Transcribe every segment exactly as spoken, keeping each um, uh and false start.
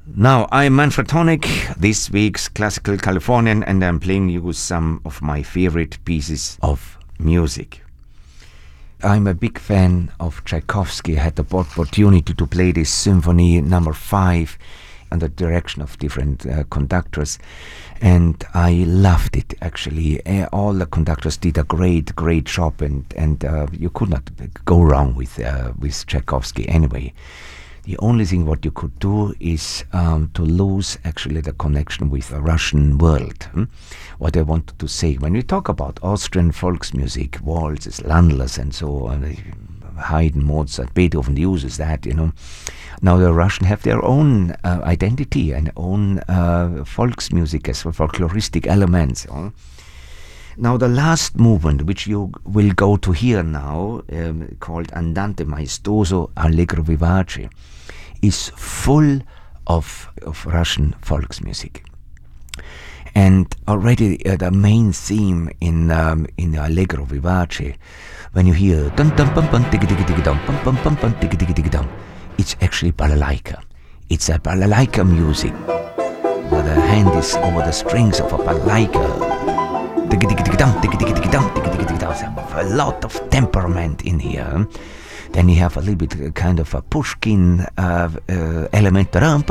Now, I'm Manfred Honeck, this week's Classical Californian, and I'm playing you some of my favorite pieces of music. I'm a big fan of Tchaikovsky. I had the opportunity to play this symphony number five under the direction of different uh, conductors, and I loved it actually. Uh, all the conductors did a great, great job, and, and uh, you could not go wrong with, uh, with Tchaikovsky anyway. The only thing what you could do is um, to lose actually the connection with the Russian world. Hmm? What I wanted to say, when we talk about Austrian Volksmusik, waltzes, Landlers and so on, Haydn, Mozart, Beethoven uses that, you know. Now the Russians have their own uh, identity and own uh, Volksmusik as well, folkloristic elements. You know? Now the last movement, which you will go to hear now, um, called Andante Maestoso Allegro Vivace, is full of, of Russian Volksmusik. And already uh, the main theme in um, in Allegro Vivace, when you hear dum dum bum bum digga digga digga dum bum bum bum bum digga digga digga dum, it's actually balalaika. It's a balalaika music, where the hand is over the strings of a balalaika. A lot of temperament in here. Then you have a little bit kind of a Pushkin uh, uh, element.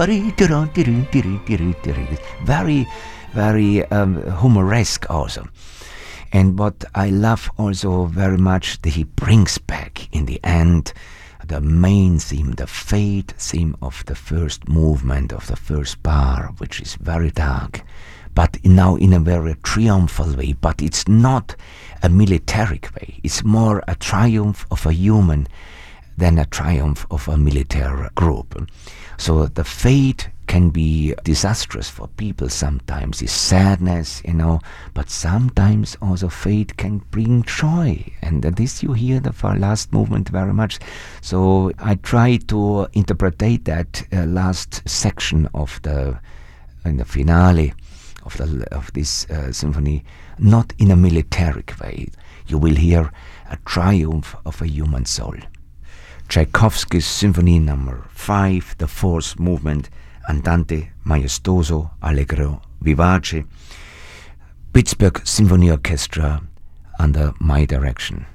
Very, very um, humoresque also. And what I love also very much that he brings back in the end the main theme, the fade theme of the first movement of the first bar, which is very dark, but now in a very triumphal way. But it's not a militaric way. It's more a triumph of a human than a triumph of a military group. So the fate can be disastrous for people sometimes, is sadness, you know, but sometimes also fate can bring joy. And this you hear the last movement very much. So I try to interpret that uh, last section of the, in the finale, of the of this uh, symphony, not in a militaric way. You will hear a triumph of a human soul. Tchaikovsky's Symphony number five, the fourth movement, Andante Maestoso Allegro Vivace, Pittsburgh Symphony Orchestra under my direction.